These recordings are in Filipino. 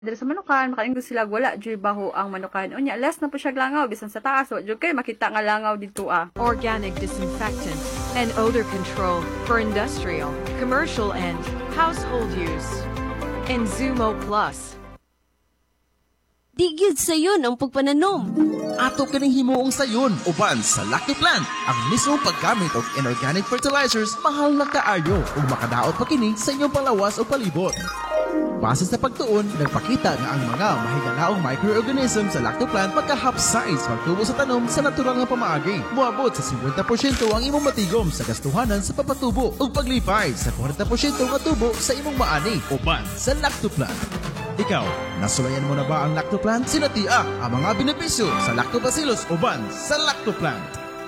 Diri sa manukan makaingon sila wala joy baho ang manukan unya less na po siya langaw bisan sa taas wa joy kay makita nga langaw dito Organic disinfectant and odor control for industrial, commercial and household use. Enzumo Plus. Digid sayon ang pagpananom. Ato kining himuong sayon uban sa Lactoplant. Ang mismong paggamit og inorganic fertilizers mahal na kaayo ug makadaot pa kini sa inyong palawas o palibot. Base sa pagtuon, nagpakita nga ang mga mahigalaong microorganism sa Lactoplant magka-half-size magtubo sa tanom sa natural nga pamaagi. Muabot sa 50% ang imong matigom sa gastuhanan sa papatubo ug paglipay sa 40% nga tubo sa imong maani uban sa Lactoplant. Ikaw, nasulayan mo na ba ang Lactoplant? Sinatiak ang mga benepisyo sa Lactobacillus uban sa Lactoplant.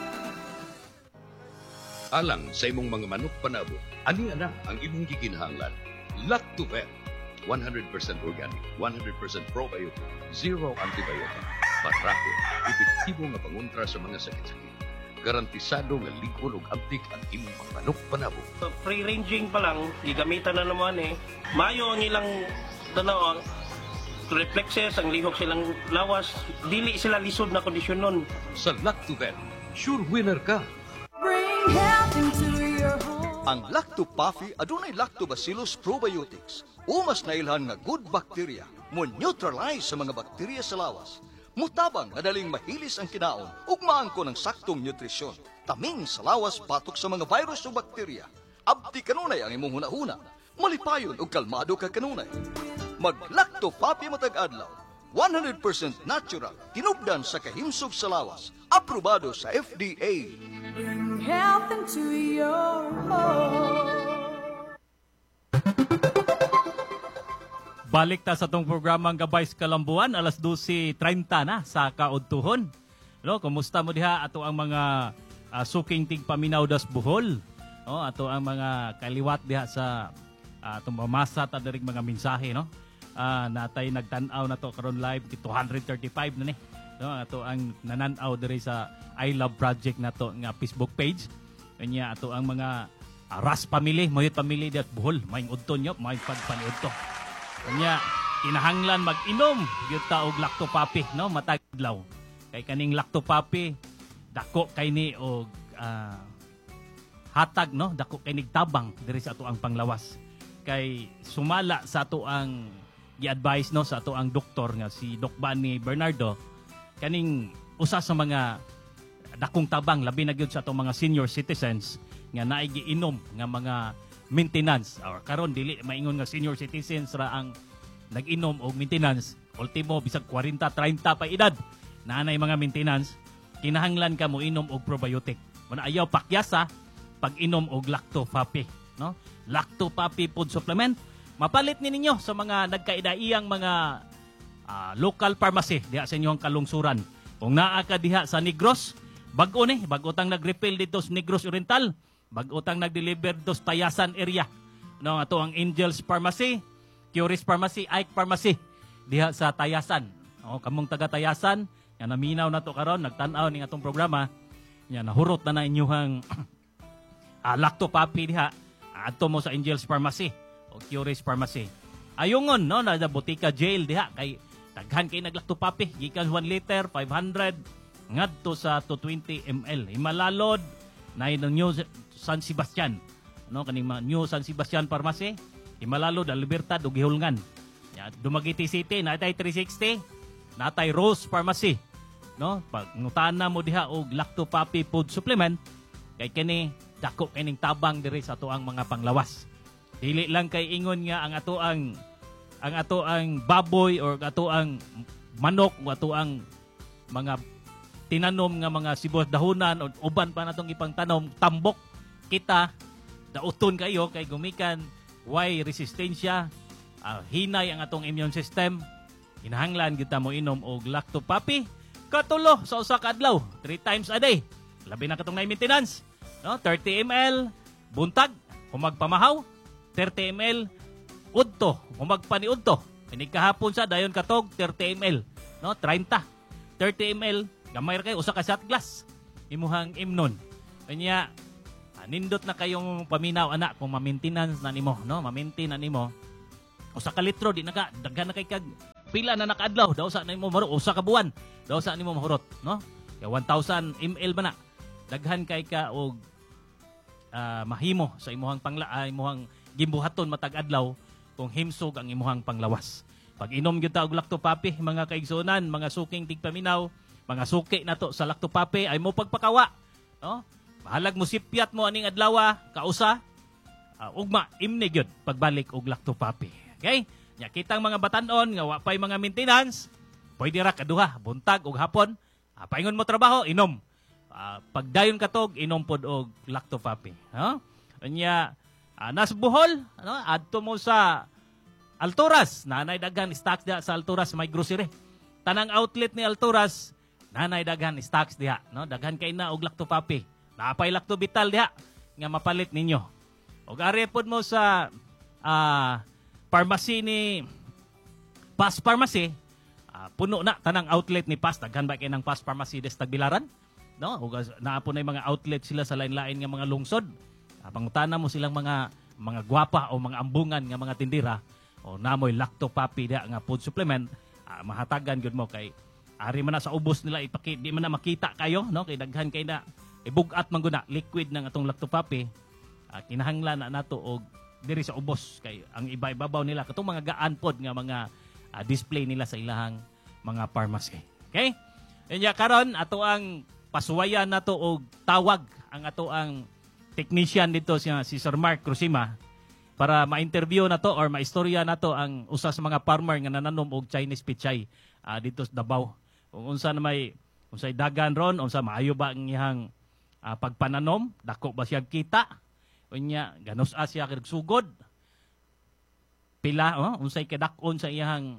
Alang sa imong mga manok panabo, ani ana ang imong gikinahanglan. Lactovet, 100% organic, 100% probiotic, zero antibiotic, parako, epektibo nga pangontra sa mga sakit-sakit. Garantisado nga ligon ug antik ang imong mga manok panabo. Free-ranging pa lang, gigamitan na naman Mayo ang ilang tanaw, reflexes, ang lihok silang lawas, dili sila lisod na kondisyon nun. Sa Lactovet, sure winner ka. Bring health into your home. Ang Lactopuffy adunay Lactobacillus probiotics. Umas na ilhan nga good bacteria mo neutralize sa mga bakterya sa lawas. Mutabang nga daling mahilis ang kinaon ug maangko ng saktong nutrisyon. Taming sa lawas batok sa mga virus o bakterya. Abdi kanunay ang imong hunahuna. Malipayon ug kalmado ka kanunay. Mag Lactopuffy matag adlaw. 100% natural, tinubdan sa kahimsog sa lawas. Aprobado sa FDA. Bring health into your home. Balik ta sa tong programang Gabay sa Kalambuan, alas 12:30 na sa kaudtuhon. Hello, kumusta mo diha ato ang mga suking tigpaminaw das Bohol? Ato ang mga kaliwat diha sa atong mamasa ta diring mga mensahe, no? Natay nagtan-aw na to karon live 235 na ni. No, ato ang nananaw diri sa I Love Project na to nga Facebook page. Kanya ato ang mga Ras family, mayot family diha Bohol, maing udton yo, may pagpaniud to. Kanya kinahanglan mag-inom gyud ta og Lactopuffy, no, matag adlaw. Kay kaning Lactopuffy dako kay ni og hatag, no, dako kay tabang diri sa ato ang panglawas. Kay sumala sa ato ang gi-advise, no, sa ato ang doktor nga si Doc Bani Bernardo, kaning usa sa mga dakong tabang labi na gyud sa ato mga senior citizens nga naay giinom nga mga maintenance, or karon dili maingon nga senior citizens ra ang nag-inom og maintenance, ultimo bisag 40-30 pa edad nanay mga maintenance, kinahanglan ka mo inom og probiotic. Wala ayaw pakyasa pag inom og Lactopuffy, no? Lactopuffy food supplement, mapalit ni ninyo sa mga nagkaidaiyang mga local pharmacy diha sa inyong kalungsuran. Kung naa ka diha sa Negros, bag-o ni, bag-otang nag-refill dito sa Negros Oriental, bag-otang nag-deliver dito sa Tayasan area. No, ato ang Angels Pharmacy, Curis Pharmacy, Ike Pharmacy diha sa Tayasan. Kamong taga Tayasan, nga naminaw na to karon, nagtan-aw ning atong programa, nya nahurot na inyuhang Lactopuffy diha. Adto mo sa Angels Pharmacy o Curis Pharmacy. Ayungon, no, na Botica Jail diha kay daghan kay nag-Lactopuffy, gikan 1 liter 500 ngadto sa 220 ml. Himalalod na ng New San Sebastian, no, kaning New San Sebastian Pharmacy, Himalalod, Libertad ug Gihulngan. Ya, Dumaguete City natay 360, natay Rose Pharmacy, no. Pagngutana mo diha og Lactopuffy food supplement kay kini dako kining tabang diri sa atoang mga panglawas. Dili lang kay ingon nga ang ato ang baboy or ato ang manok o ato ang mga tinanom nga mga sibuyas dahonan o uban pa natong ipangtanom tambok, kita dauton kayo kay gumikan way resistensya, hinay ang atong immune system. Kinahanglan kita mo inom og Lactopuffy katulo sa usa ka adlaw, 3 times a day. Labi na katong na maintenance, no, 30 ml buntag humagpamahaw, 30 ml udto humagpaniudto. Ini kahapon sa dayon katog 30 ml, no, 30 ml gamay ra kay usa ka shot glass imuhang imnon. Kanya nindot na kayong paminaw anak kung ma-maintenance na nimo, no, ma-maintain na nimo usa ka litro di naka daghan na kay kag pila na nakaadlaw daw sa nimo mahurot usa ka buwan daw sa nimo mahurot no kay 1000 ml ba na daghan kay ka og mahimo sa imuhang imuhang gimbuhaton matag adlaw kung himsog ang imuhang panglawas. Pag inom gyud ta og lactopapi mga kaigsunan, mga suking tigpaminaw, mga suki nato sa lactopapi ay mo pagpakawa, no? Bahalag mo sipyat mo aning adlaw kausa ugma imni gyud pagbalik og lactopapi. Okay? Nya kitang mga batan-on nga wa pay mga maintenance, pwede ra kaduha buntag ug hapon, paingon mo trabaho inom. Pagdayon katog inom pod og lactopapi, no? Nya nas Bohol, ano, adto mo sa Alturas, nanay daghan stocks diha sa Alturas may grocery. Tanang outlet ni Alturas, nanay daghan stocks diha, no? Daghan kay na og lactopapi. Napay lactobital diha nga mapalit ninyo. Og ari pod mo sa pharmacy ni Pas Pharmacy, puno na tanang outlet ni Pas, daghan ba kay nang Pas Pharmacy des Tagbilaran, no? Ug naa po na mga outlet sila sa lain-lain nga mga lungsod. Pangutana mo silang mga gwapa o mga ambungan nga mga tindira o namoy lactopapi diha nga food supplement, mahatagan gyud mo kay ari man na sa ubos nila di man na makita kayo, no? Kay daghan kay na ibugat man guna liquid ng atong lactopapi, kinahanglan na nato og diri sa ubos kay ang iba-ibabaw nila katong mga gaan pod nga mga display nila sa ilahang mga pharmacy. Okay? Nya karon ato ang pasuwayan nato og tawag ang ato ang technician dito si Sir Mark Cruzima para ma-interview na to or ma-istorya na to ang usa sa mga farmer nga nananom og Chinese pichay dito sa Davao. Kung unsa na may unsay dagan ron, unsa maayo ba ang iyang pagpananom, dako ba siya kita? Unya ganos siya kag sugod. Pila unsay kidak-on sa iyang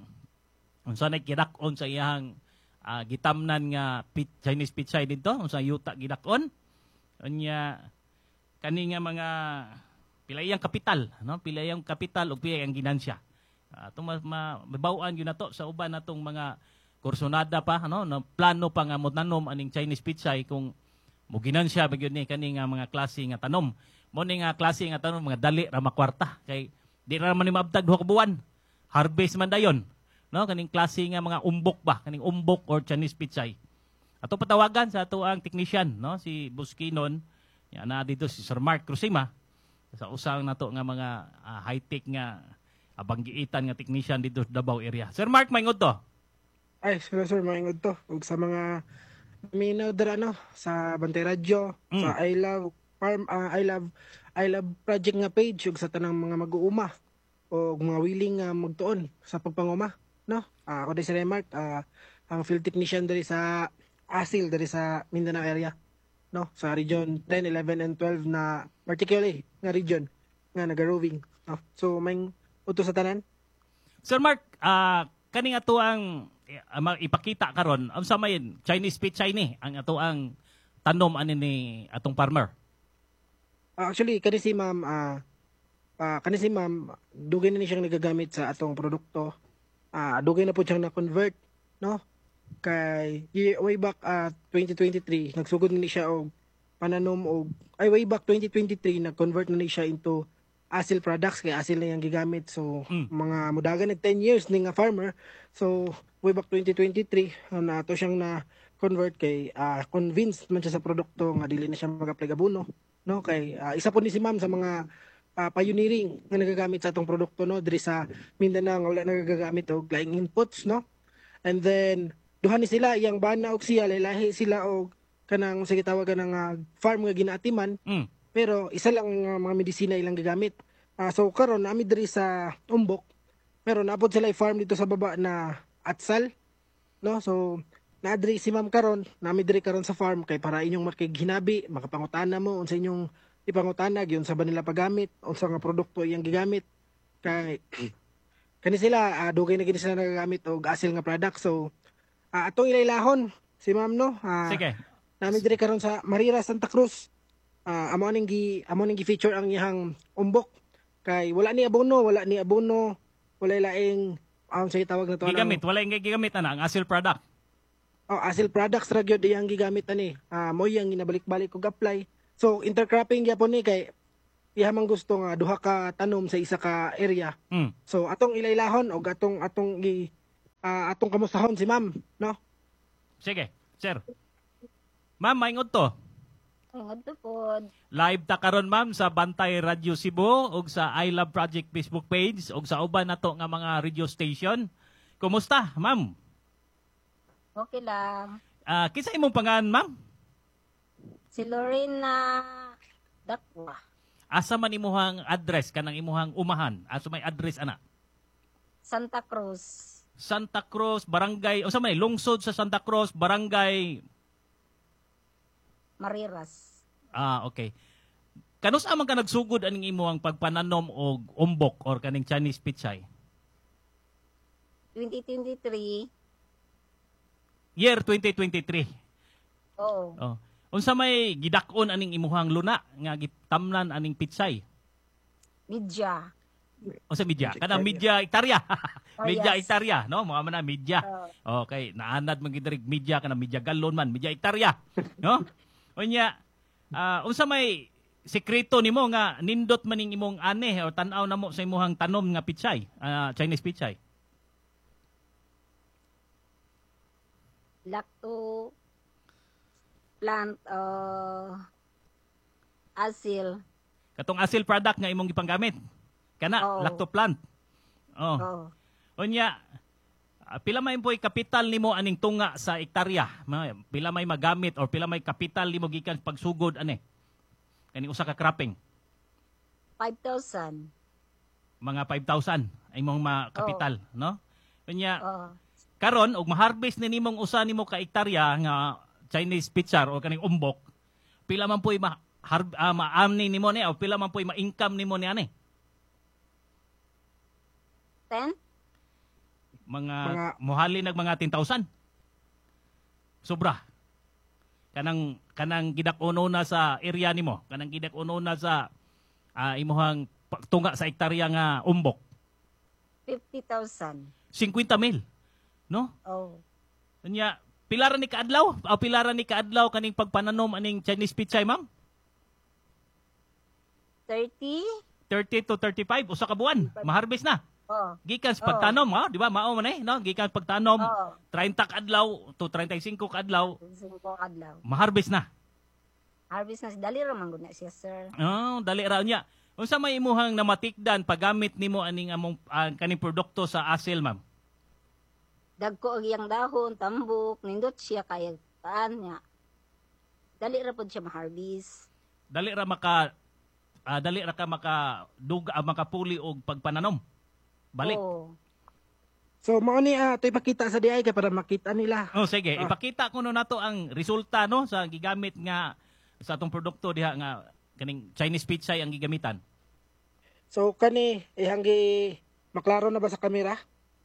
gitamnan nga Chinese pichay dito, unsay yuta gidak-on. Unya kani nga mga pilayang kapital, no? Pilayang kapital o pilayang ginansya. Itong mabawaan yun na to sa uban natong mga kursonada pa, no? Na plano pa nga motanom aning Chinese pichay kung mo ginansya ba yun ni kani nga mga klase nga tanom. Mo ni nga klase nga tanom mga dali ra makwarta kay di ra man ni maabtag duha ka buwan. Harvest man dayon, no? Kaning klase nga mga umbok ba, kaning umbok or Chinese pichay. Ato patawagan sa ato ang technician, no? Si Buskinon. Yan na dito si Sir Mark Cruzima sa usang nato nga mga high-tech nga abanggiitan nga technician dito sa Davao area. Sir Mark, maingod to? Ay, sir, maingod to. Ug sa mga minaw dira sa Bantay Radio, sa I Love Farm, I Love Project nga page ug sa tanang mga mag-uuma o mga willing magtuon sa pagpanguma, no? Ako din si Mark, ang field technician diri sa Asil diri sa Mindanao area. No, sa region 10, 11, and 12 na particularly nga region nga naga-roving. No? So, may utos sa tanan. Sir Mark, kani ato ang ipakita karon unsa may Chinese pichay ni ang ato ang tanom ani ni atong farmer? Actually, kani si ma'am, dugay na ni siyang nagagamit sa atong produkto. Dugay na po siyang na-convert, no? Kay way back 2023 nagsugod ni siya og pananom og way back 2023 nag-convert na ni siya into Asil products kay Asil na yang gigamit. So mga mudagan nag 10 years ni nga farmer. So way back 2023 na ato siyang na convert kay convinced man siya sa produkto nga dili na siya mag-apply abono, no? Kay isa po ni si ma'am sa mga pioneering nga nagagamit sa atong produkto, no, diri sa Mindanao nga wala nagagamit og laing inputs, no? And then duha ni sila iyang bana og siya lahi sila og kanang sige tawagan nga farm nga ginaatiman, pero isa lang mga medisina ilang gagamit. So karon nami diri sa Umbok, pero naapod sila i-farm dito sa baba na Atsal, no? So naadri si ma'am karon, nami diri karon sa farm kay para inyong makiginabi, makapangutana mo unsa inyong ipangutana gyud sa ba nila paggamit, unsa nga produkto iyang gigamit kay kani sila dugay na gid sila nagagamit og Asil nga product. So atong ilailahon si ma'am, no? Sige. Nami diri karon sa Marira, Santa Cruz. Amo ning gi-feature ang iyang umbok kay wala ni abono, wala laing say tawag na to gigamit, wala ing gigamit ana ang Asil product. Asil products ra gyud iyang gigamit ani. Mo yang ginabalik-balik og apply. So intercropping gyapon ni kay iha man gusto nga duha ka tanom sa isa ka area. Mm. So atong ilailahon og atong kamusahon si ma'am, no? Sige, sir. Ma'am, maingod to. Ang ito po, Live ta karon ma'am sa Bantay Radio Cebu ug sa I Love Project Facebook page ug sa uban nato nga mga radio station. Kumusta, ma'am? okay lang. Kinsa imong pangalan, ma'am? Si Lorena Dakwa, Asa man imuhang address kanang imuhang umahan? Asa may address ana? Santa Cruz, Santa Cruz, barangay, o sa may lungsod sa Santa Cruz, barangay. Mariras. Okay. Kanus man ka nagsugod aning imuhang pagpananom og umbok or kaning Chinese pichay? 2023, Year 2023. oo. Oh. Unsa may gidak-on aning imuhang luna nga gitamnan aning pitsay? Midya. O sa media, kanang media hektarya. Oh, media yes. hektarya, no? Mga man media. Okay, naanad man gid media kanang media galon man, media hektarya, no? Unya, unsa may sekreto nimo nga nindot man ning imong ane o tan-aw namo sa imong tanom nga pitsay, Chinese pitsay? Lacto plant asil. Katong asil product nga imong gipanggamit. Kana Oo. lacto plant. Oh. Oo. Unya, pila may po'y kapital nimo aning tunga sa hektarya? Pila may magamit or pila may kapital nimo gikan pagsugod ani? Kani usa ka cropping. 5,000. Mga 5,000 ay imong kapital, no? Unya, Oo. karon og ma-harvest ni nimong usa nimo ka hektarya nga Chinese pitchar o kaning umbok, pila man po'y ma-amni nimo ni o pila man po'y ma-income nimo ni ani? 10? Mga mohali nag mga 10,000. Sobra. Kanang gidak-uno na sa area nimo, kanang gidak-uno na sa imuhang tunga sa hektarya nga umbok. 50,000. 50,000, no? Oh. Kanya pilara ni kaadlaw, o pilara ni kaadlaw kaning pagpananom aning Chinese pichay, ma'am? 30? 30 to 35 usa ka buwan, ma-harvest na. Oh. Gikan sa pagtanom, di ba? Mao man no? Gikan sa pagtanom, Oo. 30 ka adlaw to 35 ka adlaw, 5 adlaw. ma-harvest na. Harvest na si dali ra man gud na siya, sir. Oh, dali ra niya. Unsa may imuhang namatikdan paggamit nimo aning among kaning produkto sa asil, ma'am? Dagko og iyang dahon, tambok, nindot siya kay paan niya. Dali ra pud siya ma-harvest. Dali ra ka makapuli og pagpananom. Balik. Oo. So mao ni to ipakita sa DI kay para makita nila. Oh, sige, ipakita ko no nato ang resulta no sa gigamit nga sa atong produkto diha nga kaning Chinese pichay ang gigamitan. So kani ihang gi maklaro na ba sa kamera?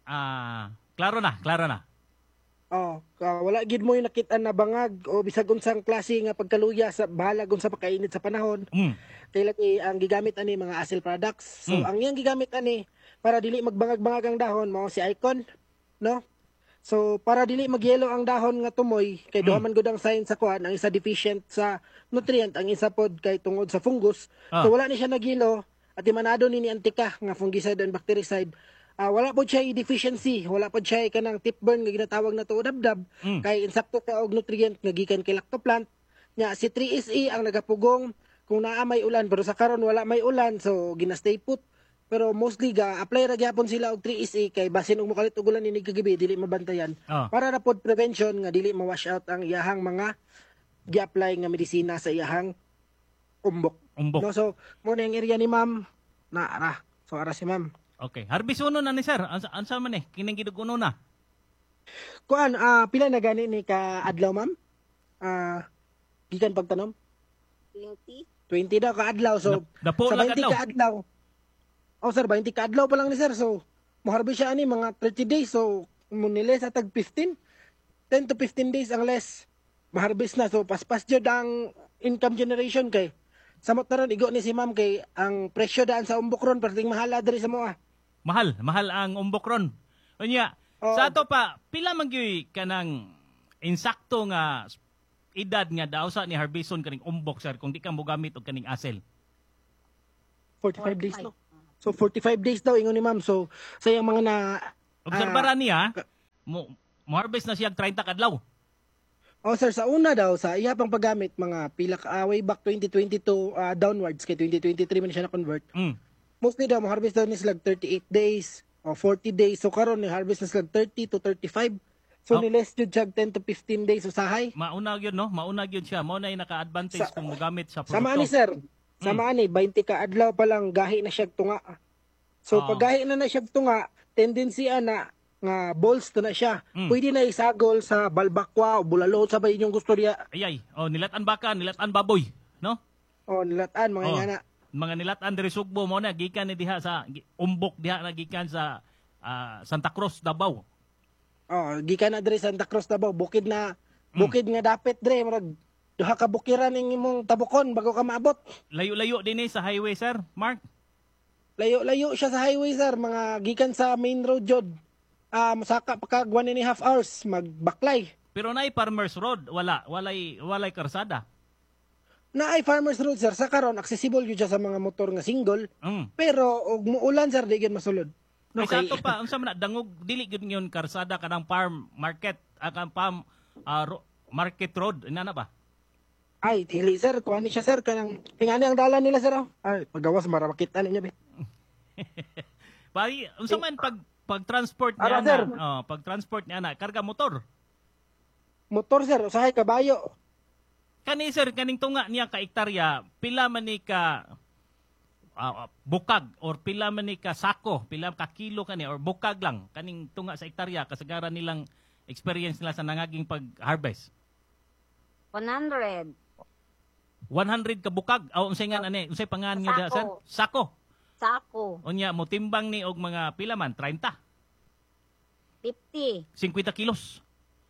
Klaro na. Oh, wala gid mo yung nakita na bangag o bisag unsang klase nga pagkaluya sa bahala unsa pagkainit sa panahon. Kay lagi ang gigamit ani mga asil products. So ang iyang gigamit ani para dili magbangag-bangag ang dahon mao si Icon, no? So para dili magyelo ang dahon nga tumoy kay duha man gud ang sign sa kuan, ang isa deficient sa nutrient, ang isa pod kay tungod sa fungus. So wala ni siya nagyelo at imanado ni antika nga fungicide and bactericide. Wala po siya deficiency, wala po siya kanang tip burn nga ginatawag na to dabdab kay insakto ka og nutrient nga gikan kay lactoplant. Nya si 3SE ang nagapugong kung naa may ulan pero sa karon wala may ulan so ginastay put. Pero mostly apply ra gyapon sila og 3SE kay basin og mokalit og ulan ini kagabi dili mabantayan. Para ra pod prevention nga dili ma-wash out ang iyahang mga gi-apply nga medisina sa iyahang umbok. No, so mo na ang area ni ma'am na ara. So ara si ma'am. Okay. Harvest uno na ni sir. Ansa man kining giduguno na. Kuan pila na gani ni ka adlaw ma'am? Gikan pagtanom? 20. 20 daw ka adlaw. So Dapo sa lang 20 ka adlaw. Oh sir, 20 ka adlaw pa lang ni sir. So mo-harvest siya ani mga 30 days. So munile sa tag 15. 10 to 15 days ang less. Ma-harvest na. So paspas jud ang income generation kay samot na ron igo ni si ma'am kay ang presyo daan sa umbok ron perting mahala diri sa moa. Mahal ang umbok ron. Unya, sa ato pa pila man gyud kanang insakto nga edad nga daw sa ni harveston kaning umbok sir kung di ka mogamit og kaning asel. 45 days no. So 45 days daw ingon ni ma'am. So sayang mga na Obserbaran niya, mo-harvest na siya 30 kadlaw. Oh sir, sa una daw sa iya pang paggamit mga pila way back 2022 downwards kay 2023 man siya na convert. Mostly daw mo-harvest daw ni sila 38 days o 40 days. So karon ni harvest na sila 30 to 35. So ni less jud siya 10 to 15 days usahay. Mauna gyud no, mauna gyud siya. Mao na naka-advantage kung mogamit sa produkto. Sama ni sir. Sama ni 20 ka adlaw pa lang gahi na siya tunga. So pag gahi na siya tunga, tendency na nga balls to na siya. Pwede na isagol sa balbakwa o bulalot sa ba inyong gusto niya. Ayay, nilatan baka, nilatan baboy, no? Nilatan mga ngana. Mga nilatan diri Sugbo mo na gikan ni diha sa umbok diha na gikan sa Santa Cruz, Davao. Gikan na diri Santa Cruz, Davao, bukid nga dapit diri murag duha ka bukiran ning imong tabukon bago ka maabot. Layo-layo din sa highway, sir, Mark. Layo-layo siya sa highway, sir, mga gikan sa main road jud. Masaka pa kag 1.5 hours magbaklay. Pero naay Farmers Road, walay karsada. Naay Farmers Road, sir, sa karon accessible gyud siya sa mga motor nga single. Pero og muulan, sir, di gyud masulod. No, sa ato pa, unsa man dangog dili gyud ngon karsada kanang farm market, farm market road, ina na ba? Ay, dili, sir, kuha ni siya, sir, kanang tingani ang dalan nila, sir. Ay, pagawas mara makita ninyo be. Bali, unsa man pag-transport niya na, pag-transport niya na, karga motor. Motor, sir, usahay kabayo. Kani, sir, kaning tunga niya ka hektarya, pila man ni ka bukag or pila man ni ka sako, pila ka kilo kani or bukag lang kaning tunga sa hektarya kasagaran nilang experience nila sa nangaging pag-harvest. 100 ka bukag. Unsay nga ani? Unsay pangan niyo da, sir? Sako. Unya mo timbang ni og mga pila man 30. 50 kilos.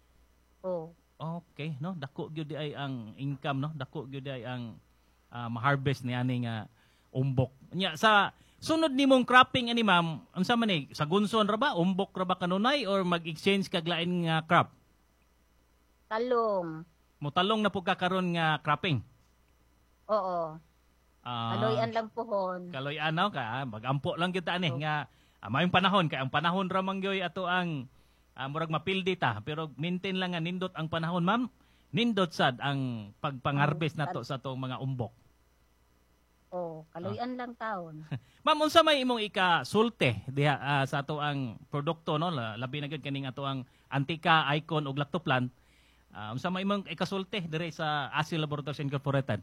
Okay, no? Dako gyud ay ang income, no? Dako gyud ay ang ma-harvest ni ani nga umbok. Nya sa sunod nimong cropping ani ma'am, unsa man ni? Sa gunson ra ba? Umbok ra ba kanunay or mag-exchange kag lain nga crop? Talong. Mutalong na po kakaroon nga cropping. Oo. Kaloyan lang pohon. Kaloyan no ka, magampo lang kita ani nga mayong panahon kay ang panahon ra man gyoy ato ang murag mapildi ta pero maintain lang nga nindot ang panahon ma'am. Nindot sad ang pagpangharvest nato sa atong mga umbok. Kaloyan lang taon. Ma'am, unsa may imong ika-sulte diha sa ato ang produkto no, labi na gyud kaning ato ang Antica, Icon ug Lactoplan. Unsa may imong ikasulti dire sa Asil Laboratories Incorporated?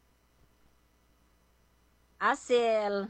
Asil.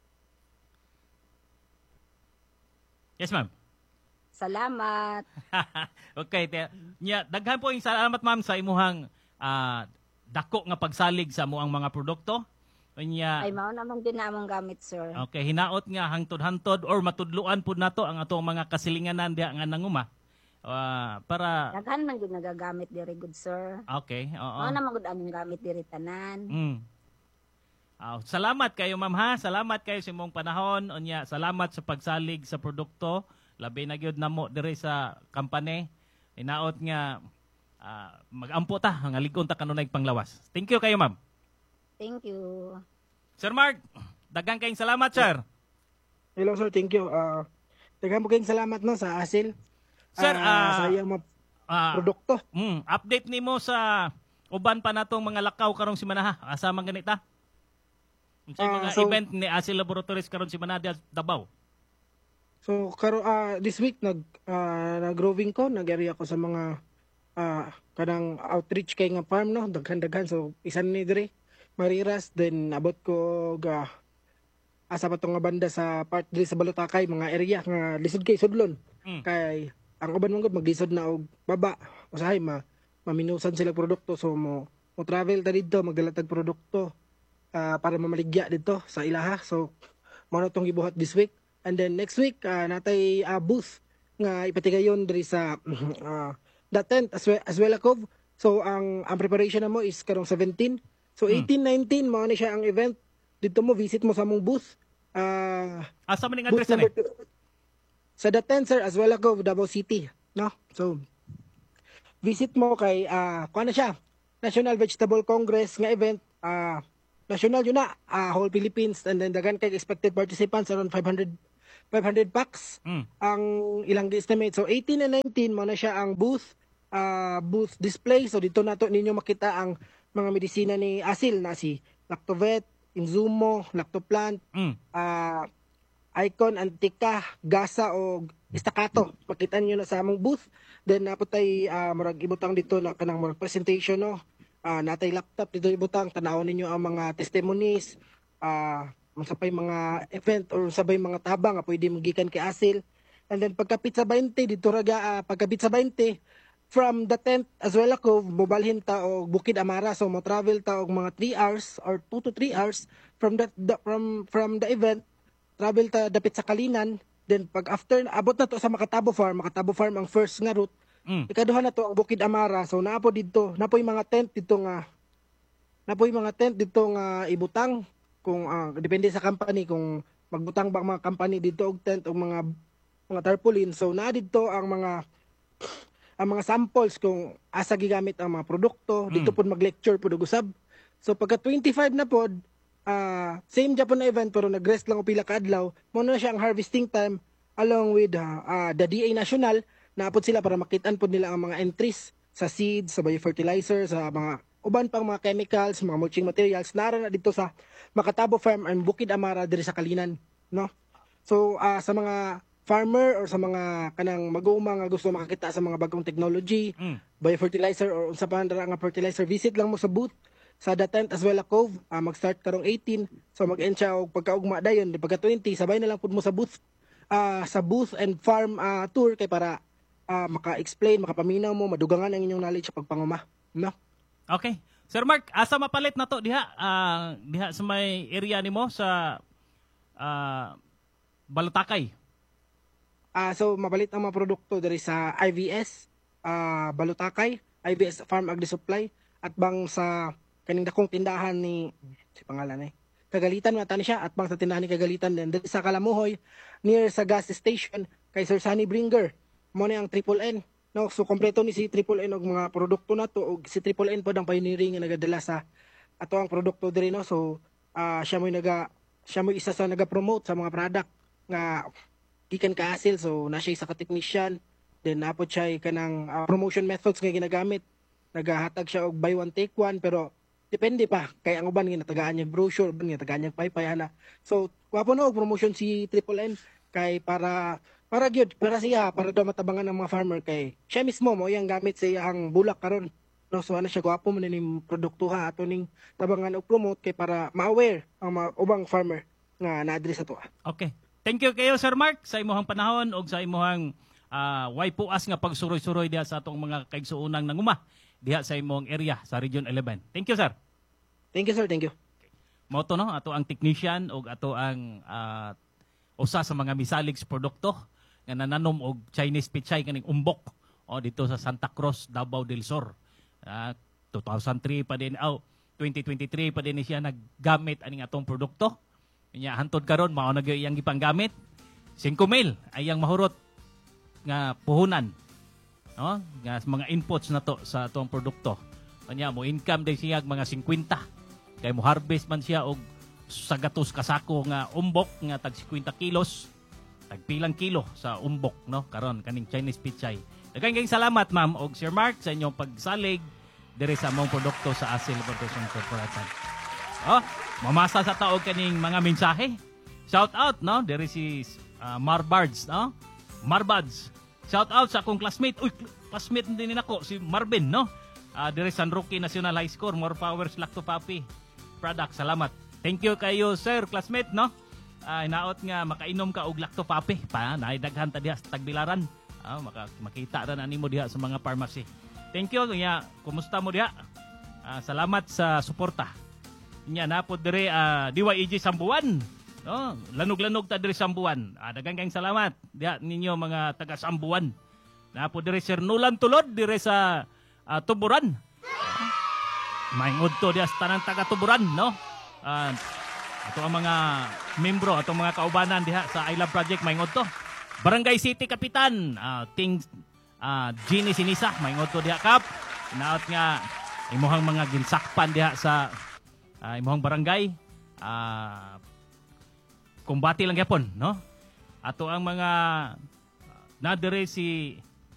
Yes, ma'am. Salamat. Okay, daghan po yung salamat ma'am sa imuhang dako nga pagsalig sa muang mga produkto. Ay mao namang ginamong gamit, sir. Okay, hinaot nga hangtod-hantod or matudluan pud nato ang atong mga kasilinganan diha nga nanguma. Para daghan man gyud nagagamit diri, good sir. Okay, oo. Mao na magud among gamit diri tanan. Salamat kayo ma'am ha. Salamat kayo sa imong panahon. Unya, salamat sa pagsalig sa produkto. Labi na gyud namo diri sa company. Hinaot nga magampo ta nga ligon ta kanunay panglawas. Thank you kayo ma'am. Thank you. Sir Mark, daghang kayong salamat, sir. Hello, sir. Thank you. Daghang kayong salamat no sa Asil. Sir, sa iyang produkto. Update nimo sa uban pa natong mga lakaw karong semana ha. Asa man ganita? Unsay mga event ni Asil Laboratories karon semana diha Davao? So this week nag-growing ko, nag-area ko sa mga kanang outreach kay nga farm no, daghan-daghan. So isan ni diri Mariras, then abot ko asa pa nga banda sa part diri sa Balutakay, mga area nga lisod kay sudlon. Kay ang uban man gud maglisod na og baba, usahay maminusan sila produkto, so mo travel ta didto, magdala tag produkto para mamaligya dito sa ilaha. So mo na tong gibuhat this week, and then next week natay booth nga ipatigayon diri sa the tent as well Cove. So ang preparation na mo is karong 17. So 18-19 mao ni siya ang event. Dito mo visit mo sa among booth. Asa man ning address ani? Sa the tent, sir, as well Cove, Davao City, no? So visit mo kay kuan na siya, National Vegetable Congress nga event. national yun na, whole Philippines, and then dagan kay expected participants around 500 packs ang ilang estimate. So 18 and 19 mo na siya ang booth display. So dito nato ninyo makita ang mga medisina ni Asil na si Lactovet, Inzumo, Lactoplant, Icon, Antica, Gasa o Staccato. Makita niyo na sa among booth. Then naputay murag ibutang dito na kanang murag presentation no. Natay laptop dito ibutang tanawon ninyo ang mga testimonies, sabay mga event or sabay mga tabang nga pwede magikan kay Asil. And then pagkapit sa 20 dito raga pagkapit sa 20 from the tent as well ako mobalhin ta og Bukid Amara, so mo travel ta og mga 3 hours or 2 to 3 hours from from the event, travel ta dapit sa Kalinan. Then pag after abot na to sa Makatabo Farm ang first nga route. Ikaduha na to ang Bukid Amara, so naapo dito napoy mga tent dito nga ibutang kung depende sa company kung magbutang ba ang mga company dito og tent o mga tarpaulin. So naa dito ang mga samples kung asa gigamit ang mga produkto. Dito pod mag-lecture pod og usab. So pagka 25 na pod, same Japan na event pero nag-rest lang o pila ka adlaw, mo na siya ang harvesting time along with the DA National. Naapod sila para makitaan pod nila ang mga entries sa seeds, sa biofertilizer, sa mga uban pang mga chemicals, mga mulching materials nara na dito sa Makatabo Farm and Bukid Amara diri sa Kalinan, no? So sa mga farmer or sa mga kanang mag-uuma nga gusto makakita sa mga bagong technology, biofertilizer or unsa pa nga fertilizer, visit lang mo sa booth sa The Tent as well Cove. Mag-start karong 18, so mag-end siya og pagkaugma dayon pagka 20 sabay na lang pud mo sa booth and farm tour kay para maka-explain, makapaminaw mo, madugangan ang inyong knowledge sa pagpanguma, no? Okay. Sir Mark, asa mapalit na to diha sa may area nimo sa Balutakay? So mapalit ang mga produkto diri sa IVS Balutakay, IVS Farm Agri Supply at bang sa kaning dakong tindahan ni si pangalan Kagalitan mata ni siya at bang sa tindahan ni Kagalitan din diri sa Kalamuhoy near sa gas station kay Sir Sunny Bringer. Mo ni ang Triple N. No, so kompleto ni si Triple N og mga produkto na to og si Triple N pod ang pioneering nga nagadala sa ato ang produkto diri no. So siya mo isa sa naga-promote sa mga product nga gikan ka Asil. So na siya isa ka technician, then napod siya kanang promotion methods nga ginagamit. Nagahatag siya og buy one take one pero depende pa kay ang uban nga natagaan niya brochure, uban nga tagaan niya paypay ana. So wapo na og promotion si Triple N kay para gyud para daw matabangan ng mga farmer kay siya mismo mo yang gamit sa iyang bulak karon. No, so ana siya gwapo man ning produkto ha ato ning tabangan og promote kay para ma-aware ang mga ubang farmer nga na-address ato. Okay. Thank you kayo Sir Mark sa imong panahon og sa imong way puas nga pagsuroy-suroy diha sa atong mga kaigsuonang nanguma diha sa imong area sa Region 11. Thank you sir. Thank you sir, thank you. Mao to no ato ang technician og ato ang usa sa mga misaligs produkto nga nananom og Chinese pichay kaning umbok dito sa Santa Cruz, Davao del Sur. 2003 pa din 2023 pa din siya naggamit aning atong produkto. Nya hantod karon mao na iyang gipanggamit. 5,000 ayang mahurot nga puhunan. No? Nga mga inputs na to sa atong produkto. Kanya mo income din siya mga 50. Kay mo harvest man siya og sa gatos kasako nga umbok nga tag 50 kilos. Tagpilang kilo sa umbok no karon kaning Chinese pichay. Daghang salamat ma'am og Sir Mark sa inyong pagsalig diri sa among produkto sa Asil Production Corporation. Mamasa sa taog kaning mga mensahe. Shout out no diri si Marbards no. Marbards. Shout out sa akong classmate. Uy, classmate din nako si Marvin no. Diri San Roque National High School, More Powers Lactopapi product. Salamat. Thank you kayo sir classmate no. Inaot nga makainom ka og Lactopapi pa naidaghan ta diha sa Tagbilaran. Makita ra na nimo diha sa mga pharmacy. Thank you nya. Kumusta mo diha? Salamat sa suporta. Nya napod dire DYEG Sambuan. No, lanog-lanog ta diri Sambuan. Daghang salamat diha ninyo mga taga Sambuan. Napod dire Sir Nulan Tulod dire sa Tuburan. Maingod to diha sa tanang taga Tuburan no. Ato ang mga membro, atong mga kaubanan diha sa I Love Project maingod to. Barangay City Kapitan, Gini Sinisa, maingod to diha kap. Naot nga imuhang mga ginsakpan diha sa imong barangay kumbati lang gyapon, no? Ato ang mga nadire si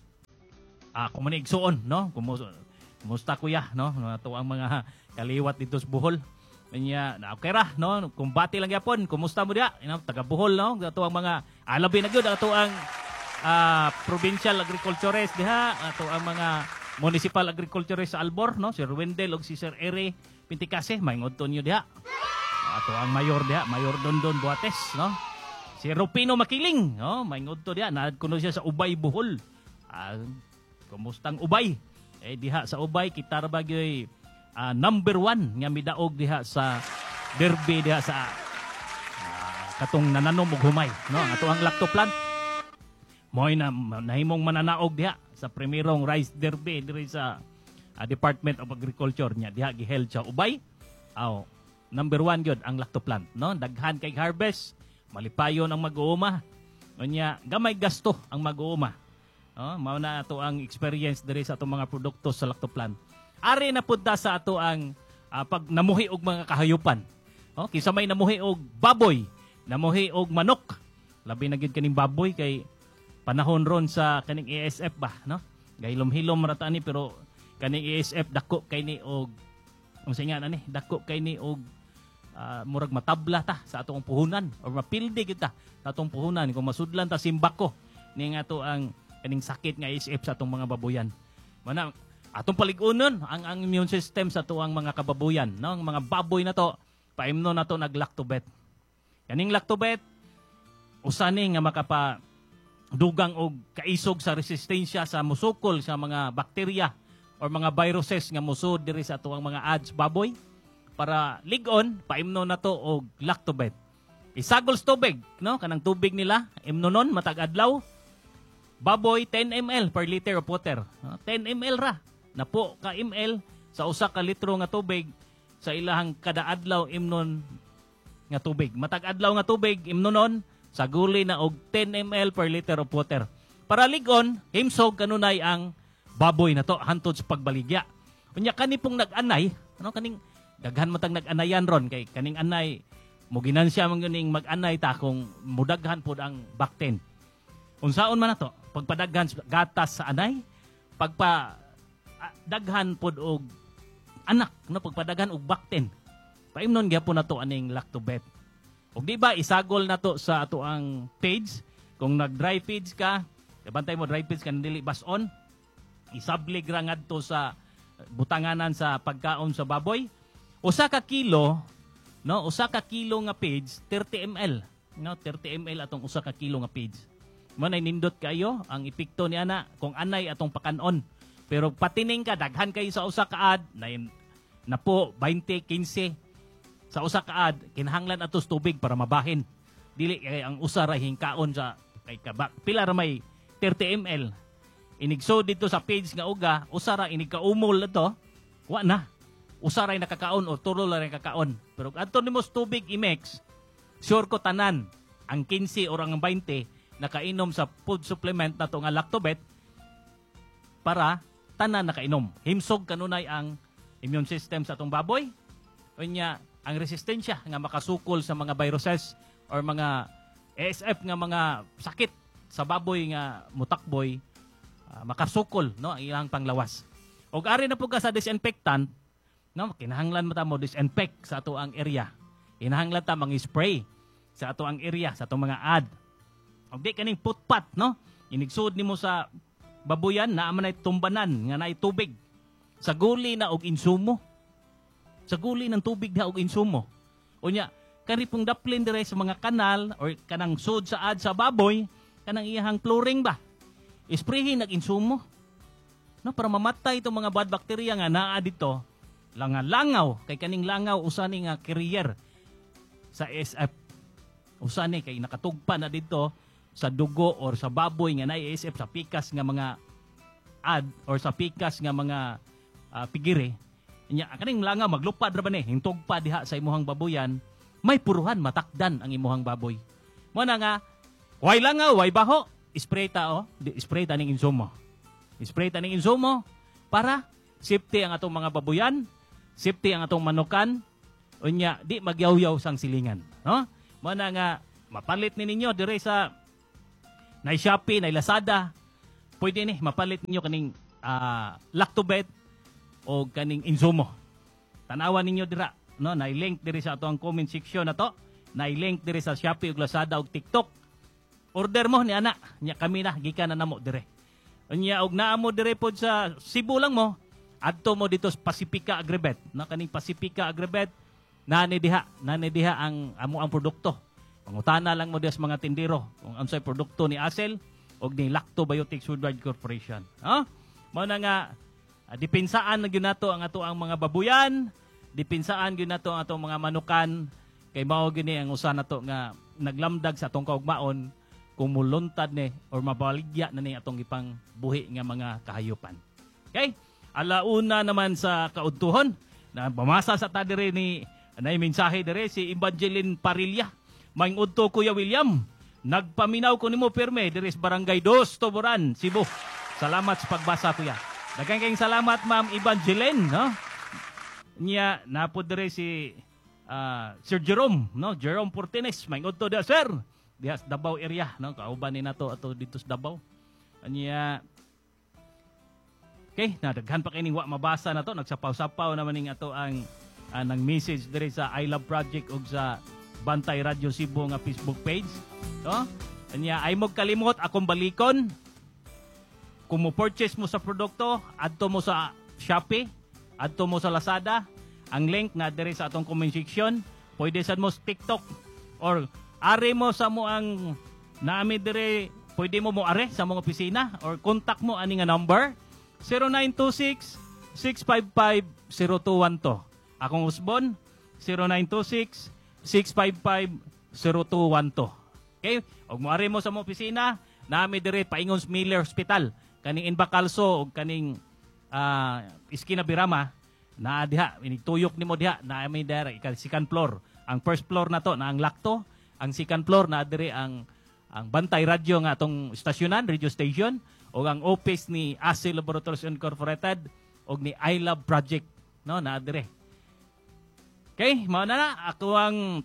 kumanigsuon, no? Kumusta kuya, no? Ato ang mga kaliwat dito sa Bohol. Kanya, okay ra, no? Kumbati lang gyapon. Kumusta mo diha? Taga Bohol, no? Ato ang mga alabi na gyud ato ang provincial agriculturist diha, ato ang mga municipal agriculturist sa Albor, no? Sir Wendell ug si Sir Ere Pinticase, maingod niyo diha. Ato ang mayor diha, Mayor Dondon Buates, no? Si Rupino Makiling, no? Maingod to diha, naadkuno siya sa Ubay Bohol. Kumustang Ubay? Diha sa Ubay kita ra bagyoy number 1 nga midaog diha sa derby diha sa katong nananom og humay, no? Ato ang lacto plant moy na nahimong mananaog diha sa primerong rice derby diri sa Department of Agriculture nya diha giheld sa Ubay. Number 1 gyud ang lacto plant, no? Daghan kay harvest, malipayon ang mag-uuma. Unya gamay gasto ang mag-uuma. Mao na ato ang experience diri sa atong mga produkto sa lacto plant. Ari na pud sa ato ang pag namuhi og mga kahayupan. Kinsa may namuhi og baboy, namuhi og manok. Labi na gyud kaning baboy kay panahon ron sa kaning ASF ba, no? Gahilom-hilom ra ta ni pero kaning ASF dako kay ni og unsa nga ani? Dako kay ni og murag matabla ta sa atong puhunan or mapildi kita sa atong puhunan kung masudlan ta simbako ning ato ang kaning sakit nga ASF sa atong mga baboyan. Mana atong paligunon ang immune system sa ato ang mga kababoyan, no? Ang mga baboy na to paimno na to naglactobet. Kaning lactobet usa ni nga makapa dugang og kaisog sa resistensya sa musukol sa mga bakterya or mga viruses nga musud diri sa ato ang mga ads baboy para ligon paimno na to og lactobet. Isagol sa tubig, no? Kanang tubig nila imnonon matag adlaw. Baboy 10 ml per liter of water. 10 ml ra. Napo ka ml sa usa ka litro nga tubig sa ilahang kada adlaw imnon nga tubig. Matag adlaw nga tubig imnonon sa guli na og 10 ml per liter of water. Para ligon, himsog kanunay ang baboy na to hantod sa pagbaligya. Unya kani pong nag-anay, ano kaning daghan mo tang nag-anayan ron kay kaning anay mo ginansya man ganing mag-anay ta kung mudaghan pud ang bakten. Unsaon man nato? Pagpadaghan gatas sa anay, pagpadaghan pod og anak, no? Pagpadaghan og bakten. Paimnon gyapon nato aning lactobet. Og di ba isagol nato sa ato ang page kung nag-dry feeds ka, bantay mo dry feeds ka dili bason, isablig ra ngadto sa butanganan sa pagkaon sa baboy. Usa ka kilo, no? Usa ka kilo nga page 30 ml, no? 30 ml atong usa ka kilo nga page. Manay nindot kayo ang epekto ni ana kung anay atong pakanon. Pero patining ka daghan kayo sa usa ka ad na po 20 15 sa usa ka ad kinahanglan atos tubig para mabahin. Dili kay ang usa ra hingkaon sa kay kabak pila ra may 30 ml. Inigso dito sa page nga uga, usa ra inigkaumol ato. Wa na. Usa ra nakakaon o tulo ra nakakaon. Pero adto nimo tubig i-mix, sure ko tanan ang 15 or ang 20 nakainom sa food supplement na to nga lactobet para tanan nakainom. Himsog kanunay ang immune system sa atong baboy. Unya ang resistensya nga makasukol sa mga viruses or mga ASF nga mga sakit sa baboy nga mutakboy makasukol, no, ang ilang panglawas. Og ari na po ka sa disinfectant, no, kinahanglan mo ta mo disinfect sa ato ang area. Kinahanglan ta mang-spray sa ato ang area, sa ato mga ad. Og di kaning putpat, no? Inigsud nimo sa baboyan na aman ay tumbanan nga naay tubig. Sa guli na og insumo. Sa guli ng tubig na og insumo. Unya, kani pong daplin dire sa mga kanal or kanang sud sa ad sa baboy, kanang iyahang chlorine ba? Isprayhin nag insumo. No, para mamatay itong mga bad bacteria nga naa dito. Langaw kay kaning langaw usa ni nga carrier sa ASF. Usa ni kay nakatugpa na dito sa dugo or sa baboy nga naay ASF sa pikas nga mga ad or sa pikas nga mga pigiri. Nya kaning langaw maglupad ra ba ni hingtog pa diha sa imuhang baboyan, may puruhan matakdan ang imuhang baboy. Mo na nga way langaw, way baho, spray ta spray ta ning insumo. Spray ta ning insumo para safety ang atong mga baboyan, safety ang atong manukan, Unya, di magyaw-yaw sang silingan. No? Mana nga, mapalit ni ninyo dire sa na Shopee, na Lazada. Pwede ni, mapalit ninyo kaning Lactobet o kaning Insumo. Tanawan ninyo dira. No? Na-link dire sa ato ang comment section na to. Na-link dire sa Shopee o Lazada o TikTok. Order mo ni ana. Nya kami na, gikan na namo dire. Unya, og naamo dire po sa Cebu lang mo, adto mo dito sa Pacifica Agribet. No? Kaning Pacifica Agribet, nani diha ang amo ang produkto. Pangutana lang mo diha sa mga tindero kung unsay produkto ni Asel o ni Lactobiotics Worldwide Corporation. Mao na nga dipinsaan na gyud nato ang ato ang mga babuyan, dipinsaan gyud nato ang atong mga manukan kay mao gini ang usa nato nga naglamdag sa atong kaugmaon kung muluntad ni or mabaligya na ni atong ipang buhi nga mga kahayupan. Okay? Alauna naman sa kaudtuhon na pamasa sa ta dire ni anay mensahe dire si Evangeline Parilla. Maing udto Kuya William, nagpaminaw ko nimo pirme dire sa Barangay 2, Tuburan, Cebu. Salamat sa pagbasa kuya. Daghang kayong salamat Ma'am Evangeline, no? Nya napod dire si Sir Jerome, no? Jerome Portines, maing udto dia sir. Diha sa Davao area, no? Kauban ni nato ato dito sa Davao. Nya okay, nadaghan pa kay ning wa mabasa na to, nagsapaw-sapaw naman ning ato ang nang message dire sa I Love Project ug sa Bantay Radio Cebu nga Facebook page. No? Anya ay mo kalimot akong balikon. Kung mo purchase mo sa produkto, adto mo sa Shopee, adto mo sa Lazada, ang link na dire sa atong comment section, pwede sad mo sa TikTok or are mo sa mo ang naami dire, pwede mo are sa mga opisina or contact mo ani nga number 0926 655-0212. Akong usbon 0926-655-0212. Okay? Og moari mo sa mga opisina, nami dire paingon sa Miller Hospital, kaning Inbacalso og kaning Iskina Birama, na diha inituyok nimo diha, nami dire second floor. Ang first floor na to na ang Lacto, ang second floor na dire ang Bantay Radio nga atong istasyonan, radio station, o ang office ni Asel Laboratories Incorporated o ni I Love Project, no, na dire. Okay, mao na ako ang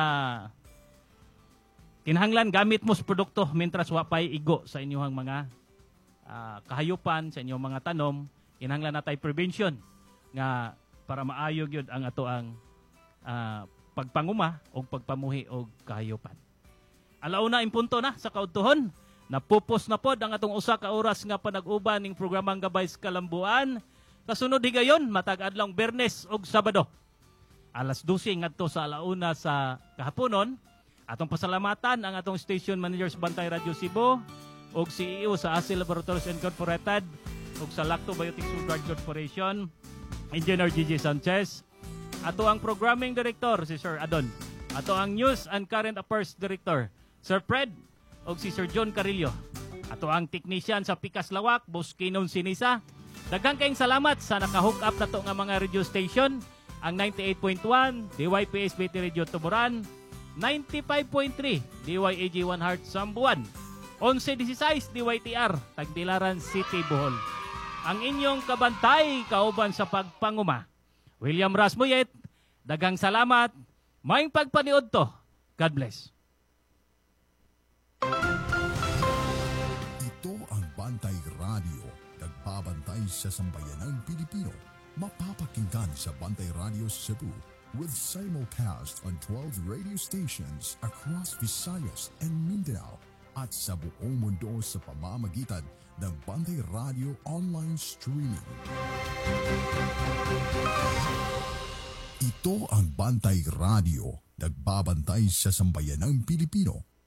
kinahanglan gamit mo sa produkto mentras wa pay igo sa inyong mga kahayupan, sa inyong mga tanom. Kinahanglan natay prevention nga para maayo gyud ang ato ang pagpanguma o pagpamuhi og kahayupan. Alauna in punto na sa kaudtuhon. Napupos na pod ang atong usa ka oras nga panag-uban ning programang Gabay sa Kalambuan. Kasunod higayon matag adlong Biyernes ug Sabado. Alas 12 ngadto sa alauna sa kahaponon. Atong pasalamatan ang atong station manager sa Bantay Radio Cebu ug CEO sa Asel Laboratories Incorporated ug sa Lactobiotics Worldwide Corporation, Engineer Gigi Sanchez. Ato ang programming director si Sir Adon. Ato ang News and Current Affairs Director Sir Fred o si Sir John Carillo. Ato ang technician sa Pikas Lawak, Boss Kinon Sinisa. Daghang kayong salamat sa naka-hook up na to nga mga radio station. Ang 98.1, DYPS BT Radio Tuburan. 95.3, DYAG 1 Heart Sambuan. 11.16, DYTR, Tagbilaran City, Bohol. Ang inyong kabantay, kauban sa pagpanguma. William Rasmuyet, daghang salamat. Maayong pagpaniod to. God bless. Ito ang Bantay Radio, nagbabantay sa sambayanang Pilipino. Mapapakinggan sa Bantay Radio Cebu with simulcast on 12 radio stations across Visayas and Mindanao at sa buong mundo sa pamamagitan ng Bantay Radio online streaming. Ito ang Bantay Radio, nagbabantay sa sambayanang Pilipino.